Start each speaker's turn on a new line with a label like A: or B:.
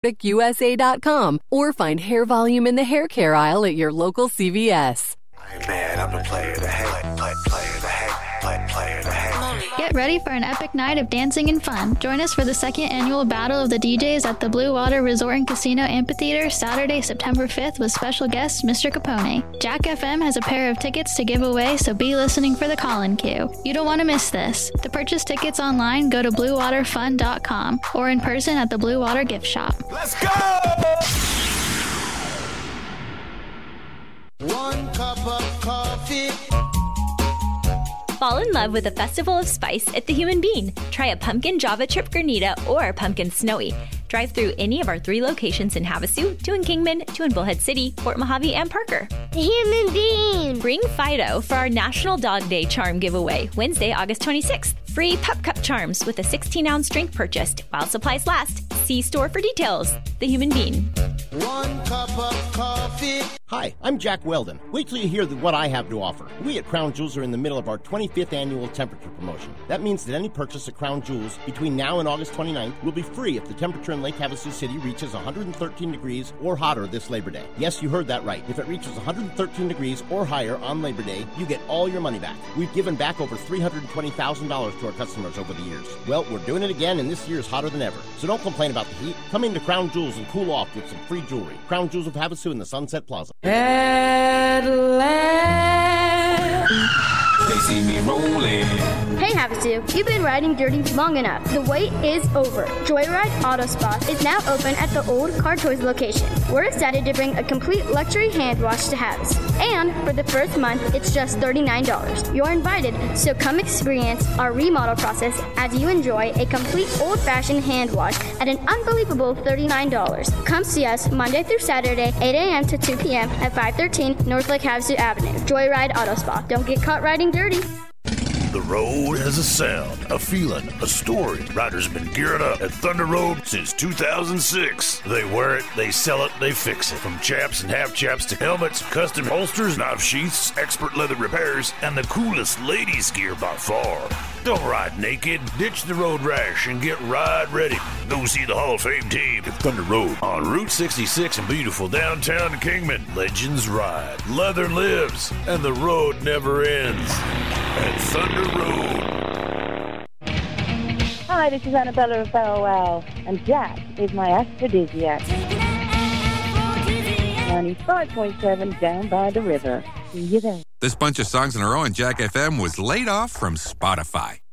A: USA.com or find hair volume in the hair care aisle at your local CVS.
B: Man, I'm the player, the player, the
C: Get ready for an epic night of dancing and fun. Join us for the second annual Battle of the DJs at the Blue Water Resort and Casino Amphitheater Saturday, September 5th with special guest Mr. Capone. Jack FM has a pair of tickets to give away, so be listening for the call-in queue. You don't want to miss this. To purchase tickets online, go to bluewaterfun.com or in person at the Blue Water Gift Shop.
B: Let's go!
D: One cup of coffee.
E: Fall in love with a festival of spice at the Human Bean. Try a pumpkin Java chip granita or pumpkin snowy. Drive through any of our 3 locations in Havasu, 2 in Kingman, 2 in Bullhead City, Fort Mojave, and Parker.
F: The Human Bean!
E: Bring Fido for our National Dog Day charm giveaway, Wednesday, August 26th. Free Pup Cup charms with a 16-ounce drink purchased while supplies last. See store for details. The Human Bean.
D: One cup of coffee.
G: Hi, I'm Jack Weldon. Wait till you hear what I have to offer. We at Crown Jewels are in the middle of our 25th annual temperature promotion. That means that any purchase at Crown Jewels between now and August 29th will be free if the temperature in Lake Havasu City reaches 113 degrees or hotter this Labor Day. Yes, you heard that right. If it reaches 113 degrees or higher on Labor Day, you get all your money back. We've given back over $320,000 to our customers over the years. Well, we're doing it again, and this year is hotter than ever. So don't complain about the heat. Come into Crown Jewels and cool off with some free jewelry. Crown Jewels of Havasu in the Sunset Plaza.
H: At last,
B: They see me rolling.
F: Hey Havasu, you've been riding dirty long enough. The wait is over. Joyride Auto Spa is now open at the old Car Toys location. We're excited to bring a complete luxury hand wash to Havasu. And for the first month, it's just $39. You're invited, so come experience our remodel process as you enjoy a complete old-fashioned hand wash at an unbelievable $39. Come see us Monday through Saturday, 8 a.m. to 2 p.m. at 513 North Lake Havasu Avenue. Joyride Auto Spa. Don't get caught riding dirty.
I: The road has a sound, a feeling, a story. Riders have been gearing up at Thunder Road since 2006. They wear it, they sell it, they fix it. From chaps and half chaps to helmets, custom holsters, knife sheaths, expert leather repairs, and the coolest ladies gear by far. Don't ride naked. Ditch the road rash and get ride ready. Go see the Hall of Fame team at Thunder Road on Route 66 in beautiful downtown Kingman. Legends ride, leather lives, and the road never ends. At Thunder Road.
J: Hi, this is Annabella of Bow Wow, and Jack is my aphrodisiac. 95.7 down by the river. See you there.
K: This bunch of songs in a row on Jack FM was laid off from Spotify.